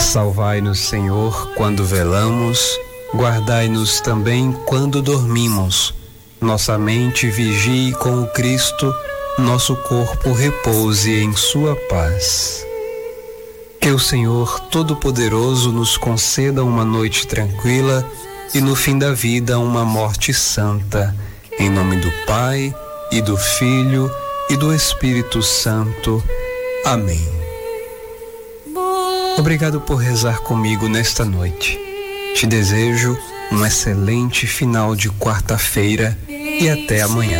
Salvai-nos, Senhor, quando velamos, guardai-nos também quando dormimos. Nossa mente vigie com o Cristo, nosso corpo repouse em sua paz. Que o Senhor Todo-Poderoso nos conceda uma noite tranquila e no fim da vida uma morte santa. Em nome do Pai, e do Filho, e do Espírito Santo. Amém. Obrigado por rezar comigo nesta noite. Te desejo um excelente final de quarta-feira e até amanhã.